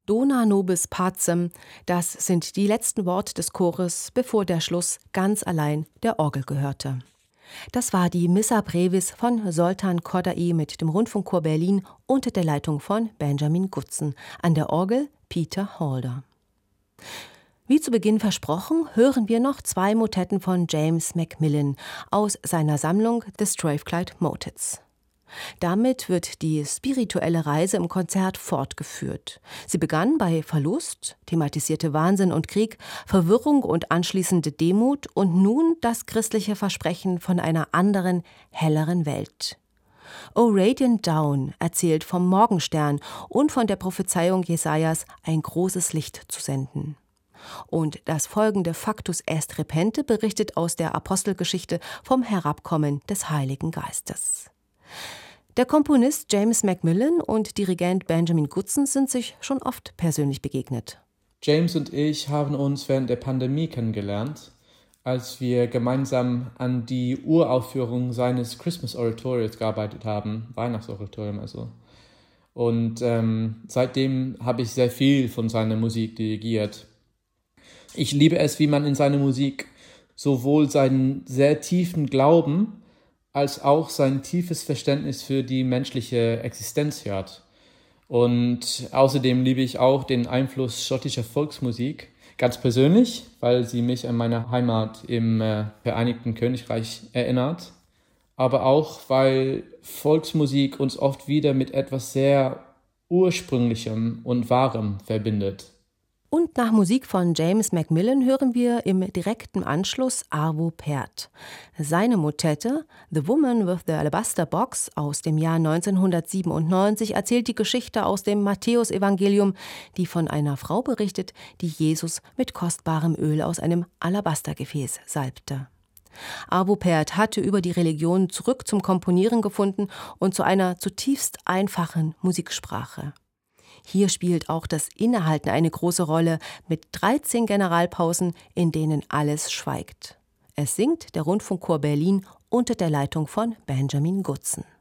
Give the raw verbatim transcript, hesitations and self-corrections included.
Dona nobis pacem, das sind die letzten Worte des Chores, bevor der Schluss ganz allein der Orgel gehörte. Das war die Missa Brevis von Zoltán Kodály mit dem Rundfunkchor Berlin unter der Leitung von Benjamin Gutzen, an der Orgel Peter Halder. Wie zu Beginn versprochen, hören wir noch zwei Motetten von James Macmillan aus seiner Sammlung The Strathclyde Motets. Damit wird die spirituelle Reise im Konzert fortgeführt. Sie begann bei Verlust, thematisierte Wahnsinn und Krieg, Verwirrung und anschließende Demut und nun das christliche Versprechen von einer anderen, helleren Welt. O Radiant Dawn erzählt vom Morgenstern und von der Prophezeiung Jesajas, ein großes Licht zu senden. Und das folgende Factus est repente berichtet aus der Apostelgeschichte vom Herabkommen des Heiligen Geistes. Der Komponist James Macmillan und Dirigent Benjamin Gutzen sind sich schon oft persönlich begegnet. James und ich haben uns während der Pandemie kennengelernt, als wir gemeinsam an die Uraufführung seines Christmas Oratorios gearbeitet haben, Weihnachtsoratorium also. Und ähm, seitdem habe ich sehr viel von seiner Musik dirigiert. Ich liebe es, wie man in seiner Musik sowohl seinen sehr tiefen Glauben als auch sein tiefes Verständnis für die menschliche Existenz hört. Und außerdem liebe ich auch den Einfluss schottischer Volksmusik, ganz persönlich, weil sie mich an meine Heimat im äh, Vereinigten Königreich erinnert, aber auch, weil Volksmusik uns oft wieder mit etwas sehr Ursprünglichem und Wahrem verbindet. Und nach Musik von James Macmillan hören wir im direkten Anschluss Arvo Pärt. Seine Motette The Woman with the Alabaster Box aus dem Jahr neunzehnhundertsiebenundneunzig erzählt die Geschichte aus dem Matthäusevangelium, die von einer Frau berichtet, die Jesus mit kostbarem Öl aus einem Alabastergefäß salbte. Arvo Pärt hatte über die Religion zurück zum Komponieren gefunden und zu einer zutiefst einfachen Musiksprache. Hier spielt auch das Innehalten eine große Rolle mit dreizehn Generalpausen, in denen alles schweigt. Es singt der Rundfunkchor Berlin unter der Leitung von Benjamin Gutzen.